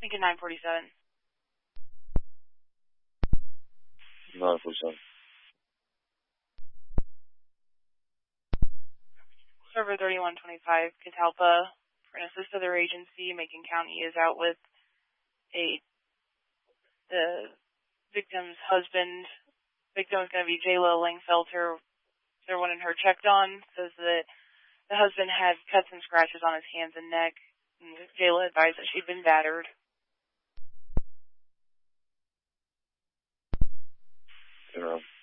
Lincoln 947. 947. Server 3125, Catalpa, for an assist other agency. Macon County is out with the victim's husband. Victim is going to be Jayla Langfelter. They're wanting her checked on. Says that the husband had cuts and scratches on his hands and neck. And Jayla advised that she'd been battered. Yeah.